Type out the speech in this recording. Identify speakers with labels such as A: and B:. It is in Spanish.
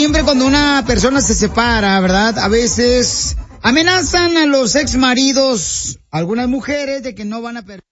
A: siempre cuando una persona se separa, ¿verdad? A veces amenazan a los ex maridos, algunas mujeres, de que no van a perder